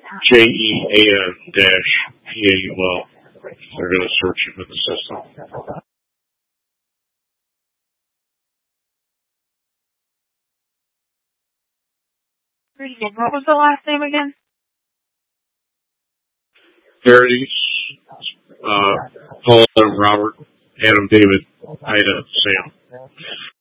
JEAN-PAUL. They're going to search it with the system. What was the last name again? Paradis, Paul and Robert, Adam, David, Ida, Sam.